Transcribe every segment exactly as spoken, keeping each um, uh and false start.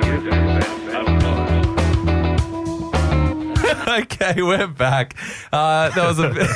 Okay, we're back. Uh, that was a bit.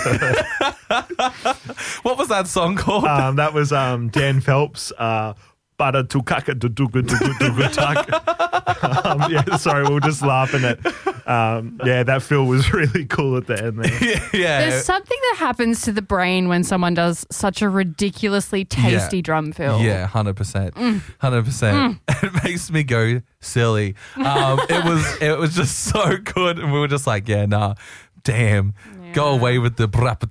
What was that song called? Um, that was um, Dan Phelps. Uh, Bada tukaka duduga duduga taka. Um, yeah, sorry, we we're just laughing at. Um, yeah, that fill was really cool at the end there. yeah, yeah. There's something that happens to the brain when someone does such a ridiculously tasty Yeah. drum fill. Yeah, one hundred percent. one hundred percent. It makes me go silly. Um, it was it was just so good. And we were just like, yeah, nah, damn. Go Yeah. away with the...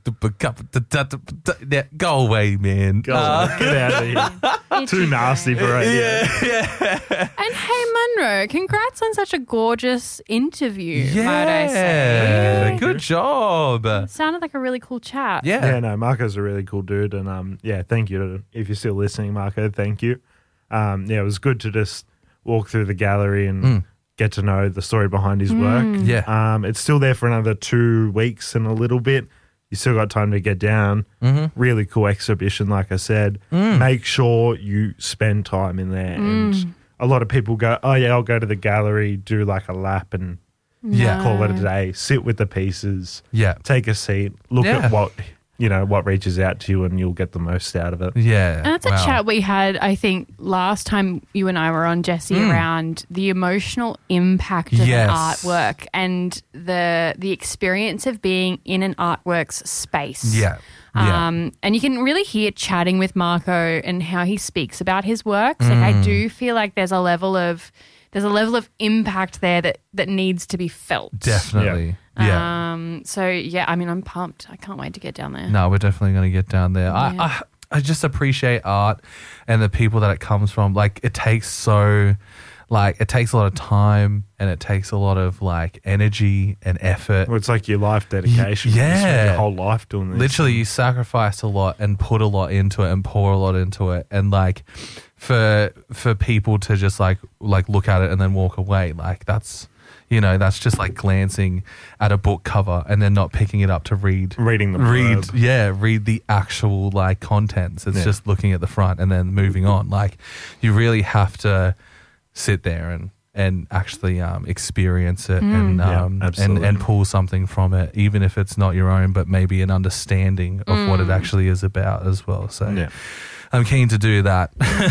Yeah, go away, man. Go Uh, on, get out of here. Too nasty for radio. yeah, yeah. And hey, Munro, congrats on such a gorgeous interview, Yeah. might I say. Good job. Sounded like a really cool chat. Yeah. Yeah, no, Marco's a really cool dude, and um, yeah, thank you to, if you're still listening, Marco. Thank you. Um, yeah, it was good to just walk through the gallery and Mm. get to know the story behind his work. Yeah. Um, it's still there for another two weeks and a little bit. You still got time to get down. Mm-hmm. Really cool exhibition, like I said. Mm. Make sure you spend time in there. And a lot of people go, oh yeah, I'll go to the gallery, do like a lap, and Yeah. call it a day. Sit with the pieces. Yeah. Take a seat. Look Yeah. at what you know what reaches out to you, and you'll get the most out of it. Yeah. And that's Wow. a chat we had, I think, last time you and I were on, Jesse, Mm. around the emotional impact of Yes. an artwork and the the experience of being in an artwork's space. Yeah. Yeah. Um, and you can really hear chatting with Marco and how he speaks about his works. Like I Mm. do feel like there's a level of there's a level of impact there that that needs to be felt. Definitely. Yeah. Um, so yeah, I mean, I'm pumped. I can't wait to get down there. No, we're definitely going to get down there. Yeah. I, I I just appreciate art and the people that it comes from. Like it takes so, like it takes a lot of time and it takes a lot of like energy and effort. Well, it's like your life dedication. You spend yeah. your whole life doing this. Literally, you sacrifice a lot and put a lot into it and pour a lot into it, and like for for people to just like like look at it and then walk away, like that's. You know, that's just like glancing at a book cover and then not picking it up to read. Reading the read, blurb. yeah, read the actual like contents. It's Yeah. just looking at the front and then moving on. Like, you really have to sit there and and actually um, experience it and Yeah, um, and absolutely. and pull something from it, even if it's not your own, but maybe an understanding of what it actually is about as well. So, Yeah. I'm keen to do that.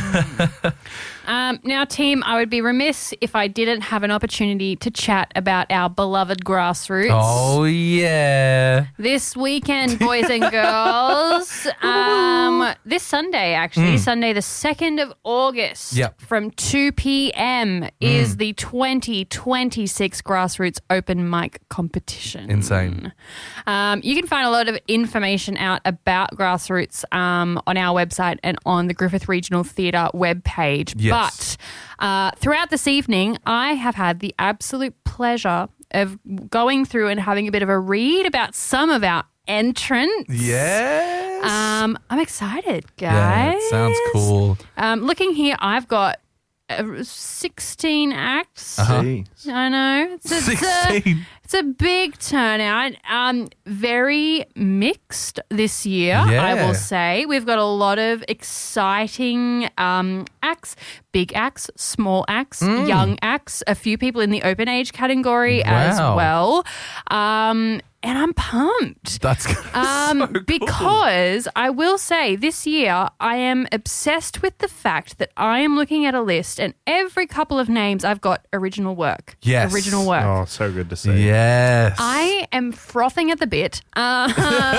Um, now, team, I would be remiss if I didn't have an opportunity to chat about our beloved Grassroots. Oh yeah. This weekend, boys and girls. Um, this Sunday, actually, Sunday the second of August, Yep. from two p.m. is the twenty twenty-six Grassroots Open Mic Competition. Insane. Um, you can find a lot of information out about Grassroots um, on our website and on the Griffith Regional Theatre webpage. Yes. But uh, throughout this evening, I have had the absolute pleasure of going through and having a bit of a read about some of our entrants. Yes. Um, I'm excited, yeah, guys. it sounds cool. Um, looking here, I've got uh, sixteen acts. Uh-huh. Jeez. I know. It's, it's, a, sixteen. it's a big turnout. Um, very mixed this year, Yeah. I will say. We've got a lot of exciting um, acts, big acts, small acts, young acts, a few people in the open age category as Wow. well. Um, and I'm pumped. That's Um, so cool. because I will say this year I am obsessed with the fact that I am looking at a list and every couple of names I've got original work. Yes. Original work. Oh, so good to see. Yes. I am frothing at the bit. Um,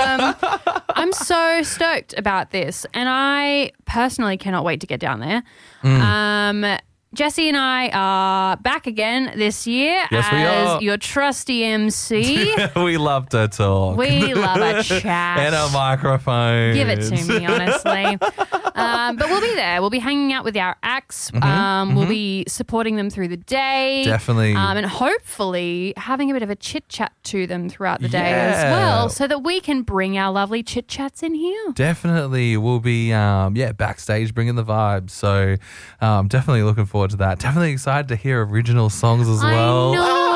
I'm so stoked about this, and I personally cannot wait to get down there. Mm. Um, Jesse and I are back again this year Yes, as we are. your trusty M C. we love to talk. We love a chat. And a microphone. Give it to me, honestly. um, but we'll be there. We'll be hanging out with our acts. Um, We'll be supporting them through the day. Definitely. Um, and hopefully having a bit of a chit chat to them throughout the day as Yeah. well, so that we can bring our lovely chit chats in here. Definitely. We'll be, um, yeah, backstage bringing the vibes. So um, definitely looking forward to that. Definitely excited to hear original songs as well. I know.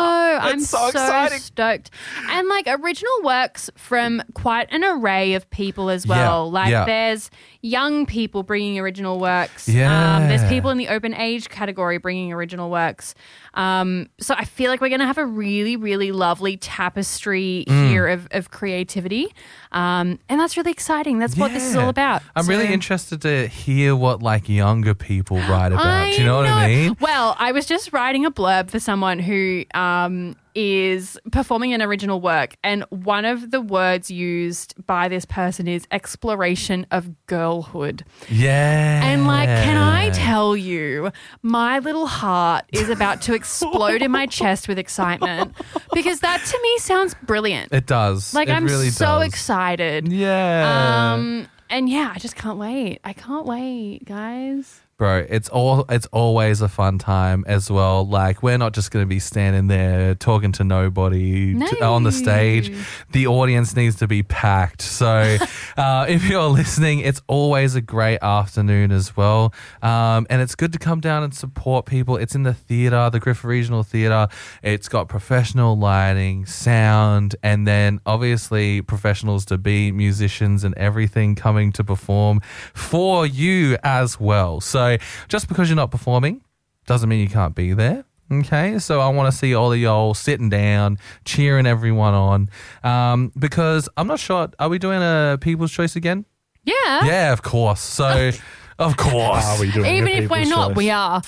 I'm so so, exciting. stoked. And like original works from quite an array of people as well. Yeah, like yeah. there's young people bringing original works. Yeah. Um, there's people in the open age category bringing original works. Um, so I feel like we're going to have a really, really lovely tapestry Mm. here of, of creativity. Um, and that's really exciting. That's what this is Yeah. all about. I'm So- really interested to hear what like younger people write about. I Do you know what I know. mean? Well, I was just writing a blurb for someone who um, is performing an original work, and one of the words used by this person is exploration of girlhood. Yeah. And like, can I tell you, my little heart is about to explode in my chest with excitement because that to me sounds brilliant. It does. Like it I'm really so does. excited. Yeah. Um, and yeah, I just can't wait. I can't wait, guys. Bro, it's all it's always a fun time as well. Like we're not just going to be standing there talking to nobody No. t- on the stage. The audience needs to be packed. So uh, if you're listening, it's always a great afternoon as well. Um, and it's good to come down and support people. It's in the theatre, the Griffith Regional Theatre. It's got professional lighting, sound, and then obviously professionals to be musicians and everything coming to perform for you as well. So just because you're not performing doesn't mean you can't be there. Okay, so I want to see all of y'all sitting down, cheering everyone on, um, because I'm not sure. Are we doing a People's Choice again? Yeah. Yeah, of course. So, of course. Are we doing Even a if we're people's not, choice? we are.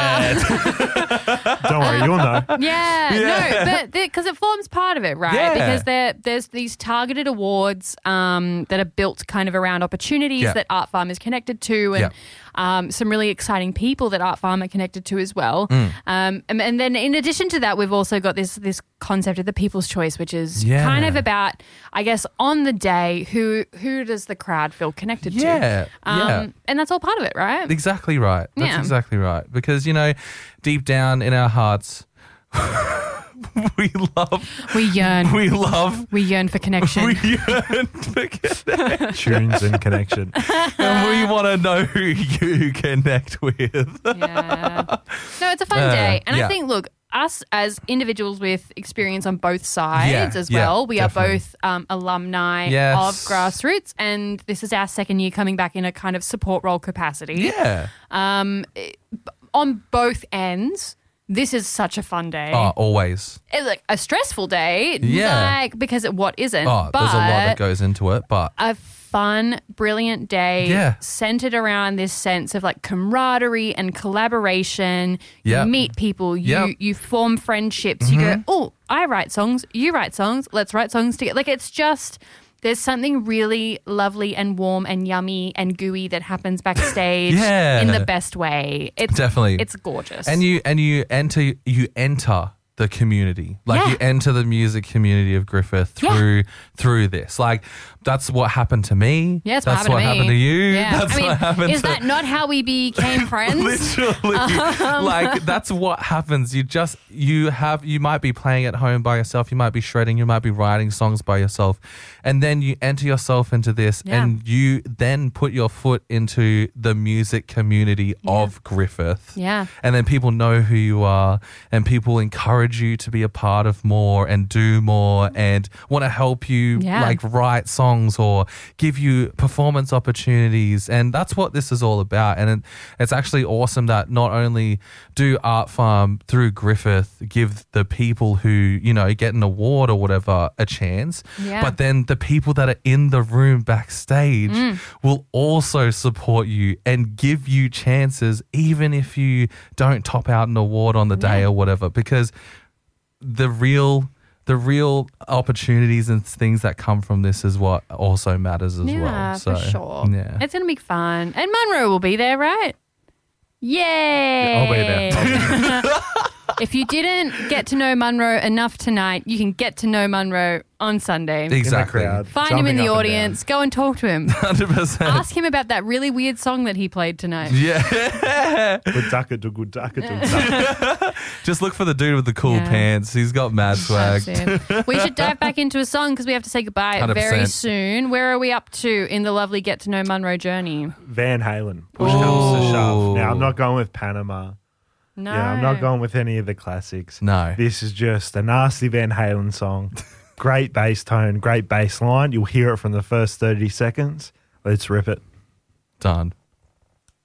Yeah. Don't worry, you'll know. Yeah, Yeah. no, but because it forms part of it, right? Yeah. Because there, there's these targeted awards um, that are built kind of around opportunities Yeah. that Art Farm is connected to, and Yeah. um, some really exciting people that Art Farm are connected to as well. Mm. Um, and, and then in addition to that, we've also got this this concept of the People's Choice, which is Yeah. kind of about, I guess, on the day, who who does the crowd feel connected Yeah, to? Um, yeah. And that's all part of it, right? Exactly right. That's Yeah. exactly right. Because, you know, deep down in our hearts, we love, We yearn. we love, We yearn for connection. we yearn for connection. Tunes and connection. And we want to know who you connect with. Yeah. No, it's a fun Uh, day. And yeah. I think, look, us as individuals with experience on both sides Yeah, as yeah, well, we definitely. are both um, alumni Yes. of Grassroots, and this is our second year coming back in a kind of support role capacity. Yeah. Um, it- on both ends, this is such a fun day. Oh, always. It's like a stressful day, Yeah. like, because it, what isn't? Oh, but there's a lot that goes into it, but a fun, brilliant day Yeah. centered around this sense of like camaraderie and collaboration. Yep. You meet people, you Yep. you form friendships. You Mm-hmm. go, oh, I write songs, you write songs, let's write songs together. Like it's just there's something really lovely and warm and yummy and gooey that happens backstage Yeah. in the best way. It's Definitely. it's gorgeous. and you and you enter you enter the community, like Yeah. you enter the music community of Griffith through through this. Like that's what happened to me. yeah, that's, that's what happened to me. you. Yeah. That's I mean, what happened is to that not how we became friends? literally Um, like that's what happens. You just you have you might be playing at home by yourself, you might be shredding, you might be writing songs by yourself, and then you enter yourself into this Yeah. and you then put your foot into the music community of Griffith. Yeah. And then people know who you are and people encourage you to be a part of more and do more and want to help you Yeah. like write songs or give you performance opportunities. And that's what this is all about. And it, it's actually awesome that not only do Art Farm through Griffith give the people who, you know, get an award or whatever a chance, Yeah. but then the people that are in the room backstage Mm. will also support you and give you chances even if you don't top out an award on the day Yeah. or whatever, because the real the real opportunities and things that come from this is what also matters as Yeah, well. So, for sure. Yeah. It's going to be fun. And Munro will be there, right? Yay! I'll be there. I'll be there. If you didn't get to know Munro enough tonight, you can get to know Munro on Sunday. Exactly. In the crowd, Find him in jumping the up and audience. Go and talk to him. one hundred percent. Ask him about that really weird song that he played tonight. Yeah. Good ducka do good ducka do ducka. Just look for the dude with the cool Yeah. pants. He's got mad swag. That's it. We should dive back into a song because we have to say goodbye one hundred percent. very soon. Where are we up to in the lovely Get to Know Munro journey? Van Halen. Push comes to shove. Ooh. Now I'm not going with Panama. No. Yeah, I'm not going with any of the classics. No. This is just a nasty Van Halen song. Great bass tone, great bass line. You'll hear it from the first thirty seconds. Let's rip it. Done.